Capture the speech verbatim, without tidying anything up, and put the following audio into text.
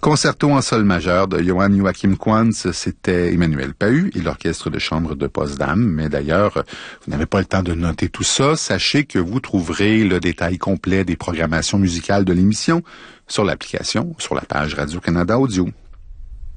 Concerto en sol majeur de Johann Joachim Quantz, c'était Emmanuel Pahud et l'orchestre de chambre de Potsdam. Mais d'ailleurs, vous n'avez pas le temps de noter tout ça. Sachez que vous trouverez le détail complet des programmations musicales de l'émission sur l'application, sur la page Radio-Canada Audio.